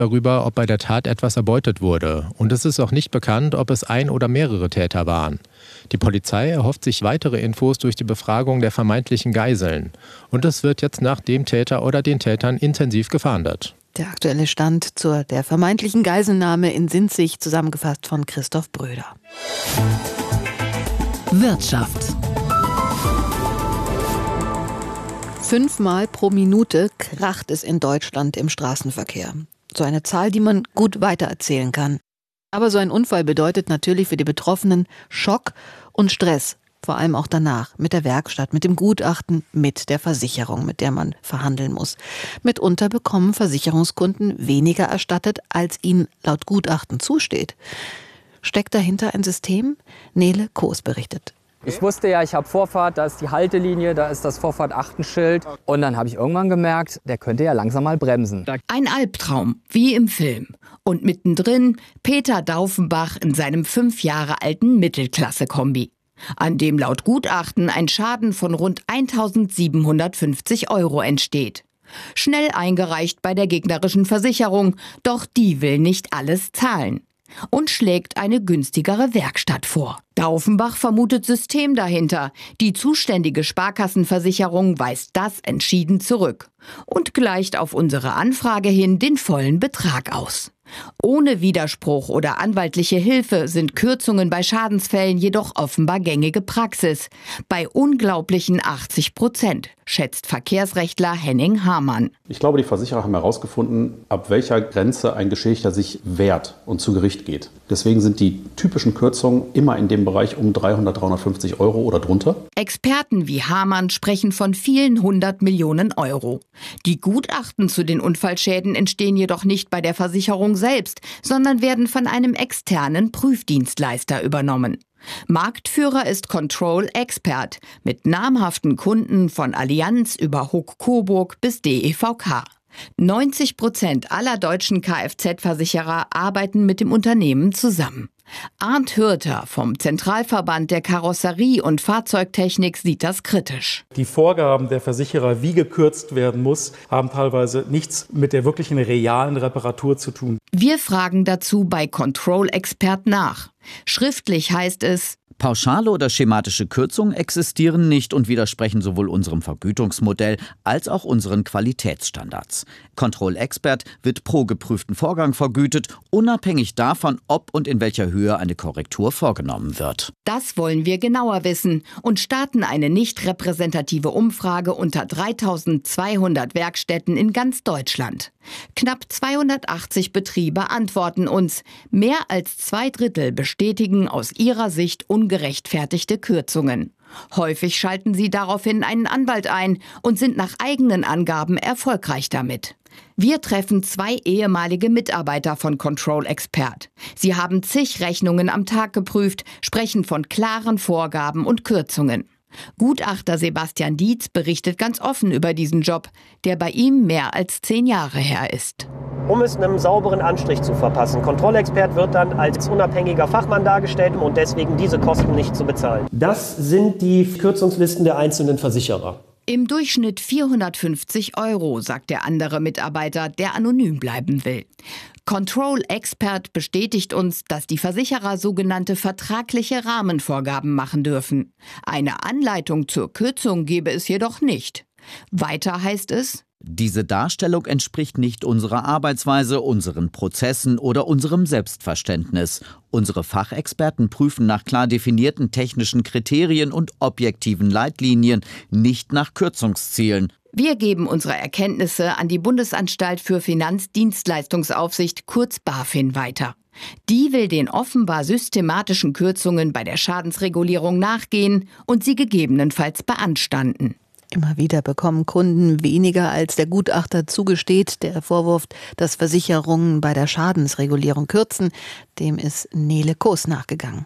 darüber, ob bei der Tat etwas erbeutet wurde. Und es ist auch nicht bekannt, ob es ein oder mehrere Täter waren. Die Polizei erhofft sich weitere Infos durch die Befragung der vermeintlichen Geiseln. Und es wird jetzt nach dem Täter oder den Tätern intensiv gefahndet. Der aktuelle Stand zur der vermeintlichen Geiselnahme in Sinzig, zusammengefasst von Christoph Bröder. Wirtschaft. 5-mal pro Minute kracht es in Deutschland im Straßenverkehr. So eine Zahl, die man gut weitererzählen kann. Aber so ein Unfall bedeutet natürlich für die Betroffenen Schock und Stress. Vor allem auch danach, mit der Werkstatt, mit dem Gutachten, mit der Versicherung, mit der man verhandeln muss. Mitunter bekommen Versicherungskunden weniger erstattet, als ihnen laut Gutachten zusteht. Steckt dahinter ein System? Nele Koos berichtet. Ich wusste ja, ich habe Vorfahrt, da ist die Haltelinie, da ist das Vorfahrt-Achtenschild. Und dann habe ich irgendwann gemerkt, der könnte ja langsam mal bremsen. Ein Albtraum, wie im Film. Und mittendrin Peter Daufenbach in seinem 5 Jahre alten Mittelklasse-Kombi, an dem laut Gutachten ein Schaden von rund 1.750 € entsteht. Schnell eingereicht bei der gegnerischen Versicherung, doch die will nicht alles zahlen und schlägt eine günstigere Werkstatt vor. Daufenbach vermutet System dahinter. Die zuständige Sparkassenversicherung weist das entschieden zurück und gleicht auf unsere Anfrage hin den vollen Betrag aus. Ohne Widerspruch oder anwaltliche Hilfe sind Kürzungen bei Schadensfällen jedoch offenbar gängige Praxis. Bei unglaublichen 80%, schätzt Verkehrsrechtler Henning Hamann. Ich glaube, die Versicherer haben herausgefunden, ab welcher Grenze ein Geschädigter sich wehrt und zu Gericht geht. Deswegen sind die typischen Kürzungen immer in dem Bereich um 300-350 € oder drunter. Experten wie Hamann sprechen von vielen 100 Millionen €. Die Gutachten zu den Unfallschäden entstehen jedoch nicht bei der Versicherung selbst, sondern werden von einem externen Prüfdienstleister übernommen. Marktführer ist Control Expert mit namhaften Kunden von Allianz über Huck Coburg bis DEVK. 90% aller deutschen Kfz-Versicherer arbeiten mit dem Unternehmen zusammen. Arndt Hürter vom Zentralverband der Karosserie- und Fahrzeugtechnik sieht das kritisch. Die Vorgaben der Versicherer, wie gekürzt werden muss, haben teilweise nichts mit der wirklichen realen Reparatur zu tun. Wir fragen dazu bei Control Expert nach. Schriftlich heißt es: Pauschale oder schematische Kürzungen existieren nicht und widersprechen sowohl unserem Vergütungsmodell als auch unseren Qualitätsstandards. Control Expert wird pro geprüften Vorgang vergütet, unabhängig davon, ob und in welcher Höhe eine Korrektur vorgenommen wird. Das wollen wir genauer wissen und starten eine nicht repräsentative Umfrage unter 3.200 Werkstätten in ganz Deutschland. Knapp 280 Betriebe antworten uns. Mehr als 2/3 bestätigen aus ihrer Sicht ungerechtfertigte Kürzungen. Häufig schalten sie daraufhin einen Anwalt ein und sind nach eigenen Angaben erfolgreich damit. Wir treffen 2 ehemalige Mitarbeiter von Control Expert. Sie haben zig Rechnungen am Tag geprüft, sprechen von klaren Vorgaben und Kürzungen. Gutachter Sebastian Dietz berichtet ganz offen über diesen Job, der bei ihm mehr als 10 Jahre her ist. Um es einem sauberen Anstrich zu verpassen. Kontrollexpert wird dann als unabhängiger Fachmann dargestellt und deswegen diese Kosten nicht zu bezahlen. Das sind die Kürzungslisten der einzelnen Versicherer. Im Durchschnitt 450 €, sagt der andere Mitarbeiter, der anonym bleiben will. Control Expert bestätigt uns, dass die Versicherer sogenannte vertragliche Rahmenvorgaben machen dürfen. Eine Anleitung zur Kürzung gebe es jedoch nicht. Weiter heißt es: Diese Darstellung entspricht nicht unserer Arbeitsweise, unseren Prozessen oder unserem Selbstverständnis. Unsere Fachexperten prüfen nach klar definierten technischen Kriterien und objektiven Leitlinien, nicht nach Kürzungszielen. Wir geben unsere Erkenntnisse an die Bundesanstalt für Finanzdienstleistungsaufsicht, kurz BaFin, weiter. Die will den offenbar systematischen Kürzungen bei der Schadensregulierung nachgehen und sie gegebenenfalls beanstanden. Immer wieder bekommen Kunden weniger, als der Gutachter zugesteht. Der Vorwurf, dass Versicherungen bei der Schadensregulierung kürzen, dem ist Nele Koos nachgegangen.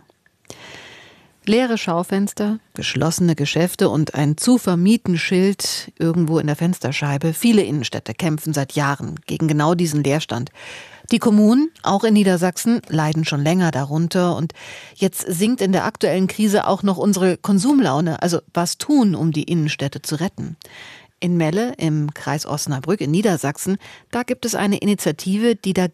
Leere Schaufenster, geschlossene Geschäfte und ein zu vermieten Schild irgendwo in der Fensterscheibe. Viele Innenstädte kämpfen seit Jahren gegen genau diesen Leerstand. Die Kommunen, auch in Niedersachsen, leiden schon länger darunter. Und jetzt sinkt in der aktuellen Krise auch noch unsere Konsumlaune. Also was tun, um die Innenstädte zu retten? In Melle im Kreis Osnabrück in Niedersachsen, da gibt es eine Initiative, die